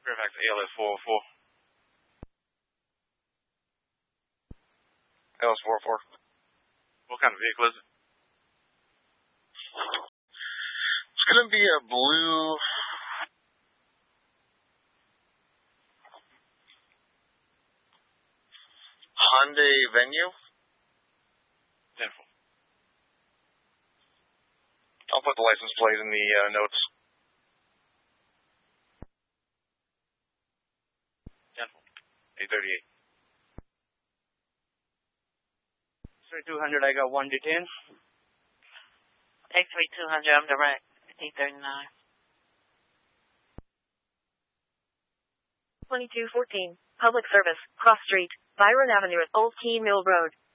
Fairfax ALS 404. ALS 404. What kind of vehicle is it? It's going to be a blue Hyundai Venue. 10-4. I'll put the license plate in the notes. 10-4. 838. 3200, I got one detained. X3200, I'm direct. 839. 2214, Public Service, Cross Street, Byron Avenue at Old Key Mill Road.